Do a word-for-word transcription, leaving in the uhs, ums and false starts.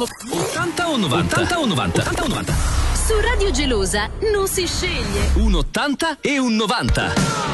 sono ottanta o novanta? ottanta o novanta? ottanta o novanta? Su Radio Gelosa non si sceglie. Un ottanta e un novanta.